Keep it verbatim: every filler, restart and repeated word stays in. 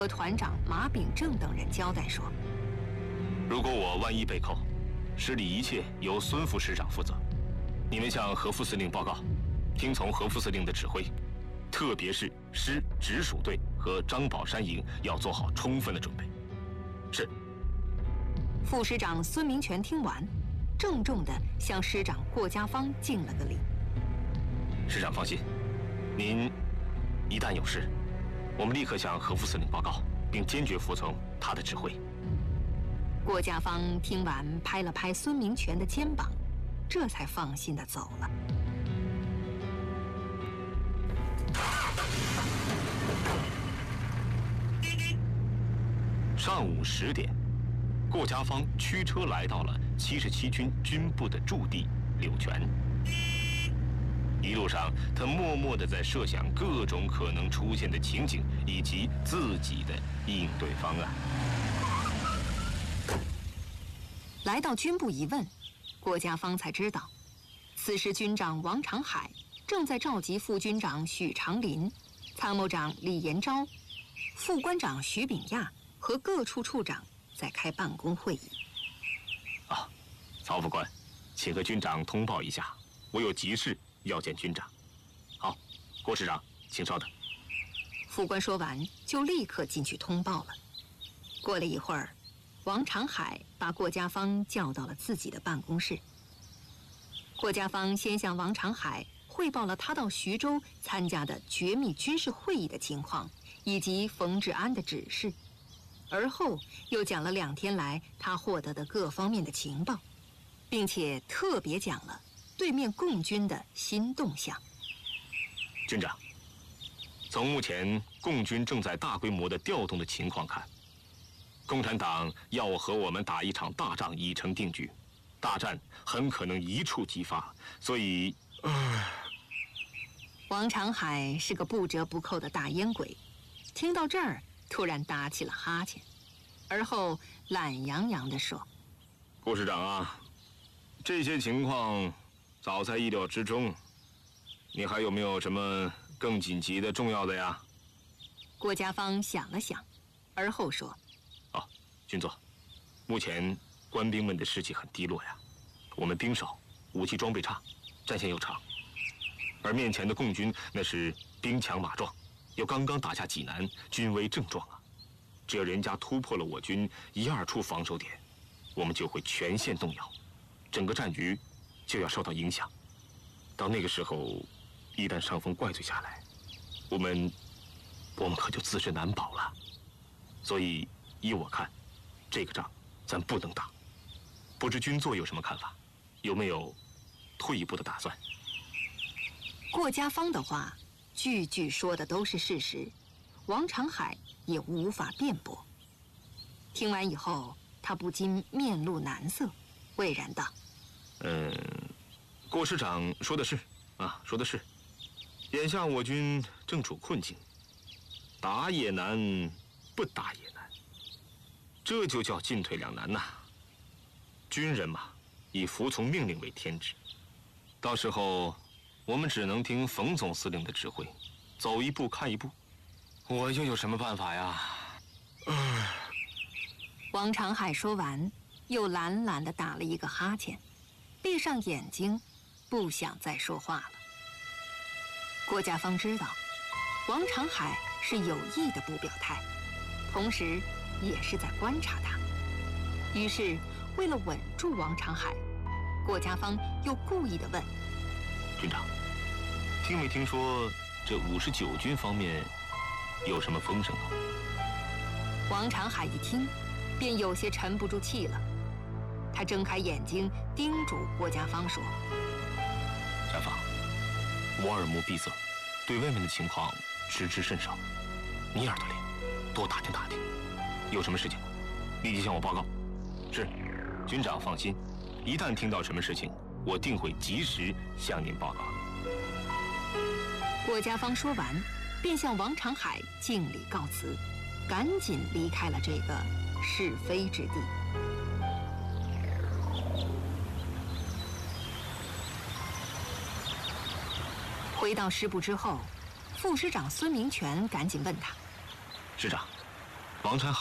和团长马秉正等人交代说：“ 如果我万一被扣，师里一切由孙副师长负责。你们向何副司令报告，听从何副司令的指挥，特别是师直属队和张宝山营要做好充分的准备。”是。 副师长孙明全听完，郑重地向师长郭家芳敬了个礼。 师长放心，您一旦有事，我们立刻向何副司令报告，并坚决服从他的指挥。 郭家芳听完，拍了拍孙明全的肩膀，这才放心地走了。 上午十点，郭家芳驱车来到了七十七军军部的驻地柳泉。一路上，他默默地在设想各种可能出现的情景以及自己的应对方案。 来到军部一问，郭家芳才知道，此时军长王长海正在召集副军长许长林、参谋长李延昭、副官长徐炳亚和各处处长在开办公会议。 啊，曹副官，请和军长通报一下，我有急事要见军长。好，郭师长，请稍等。 副官说完，就立刻进去通报了。过了一会儿，王长海把郭家芳叫到了自己的办公室。郭家芳先向王长海汇报了他到徐州参加的绝密军事会议的情况，以及冯治安的指示，而后又讲了两天来他获得的各方面的情报，并且特别讲了对面共军的新动向。 军长，从目前共军正在大规模的调动的情况看，共产党要和我们打一场大仗已成定局，大战很可能一触即发，所以，呃、 王长海是个不折不扣的大烟鬼，听到这儿突然打起了哈欠，而后懒洋洋地说：“ 郭师长啊，这些情况早在意料之中，你还有没有什么更紧急的重要的呀？” 郭家芳想了想，而后说：“ 哦，军座，目前官兵们的士气很低落呀，我们兵少，武器装备差，战线又长，而面前的共军那是兵强马壮，又刚刚打下济南，军威正壮啊。只要人家突破了我军一二处防守点，我们就会全线动摇，整个战局就要受到影响。到那个时候，一旦上风怪罪下来，我们我们可就自身难保了。所以依我看，这个仗咱不能打。不知军座有什么看法？有没有退一步的打算？” 郭家芳的话句句说的都是事实，王长海也无法辩驳。听完以后，他不禁面露难色，巍然道：“ 嗯，郭师长说的是啊，说的是。眼下我军正处困境，打也难，不打也难，这就叫进退两难呐。军人嘛，以服从命令为天职，到时候我们只能听冯总司令的指挥，走一步看一步。我又有什么办法呀？”唉。 王长海说完，又懒懒地打了一个哈欠，闭上眼睛，不想再说话了。郭家芳知道，王长海是有意的不表态，同时也是在观察他。于是，为了稳住王长海，郭家芳又故意地问：“ 军长，听没听说这五十九军方面有什么风声啊？” 王长海一听，便有些沉不住气了。他睁开眼睛，叮嘱郭家芳说：“ 山房，我耳目闭塞，对外面的情况知之甚少。你耳朵灵，多打听打听，有什么事情，立即向我报告。”是，军长放心，一旦听到什么事情，我定会及时向您报告。 郭家芳说完，便向王长海敬礼告辞，赶紧离开了这个是非之地。回到师部之后，副师长孙明全赶紧问他：“ 师长， 王传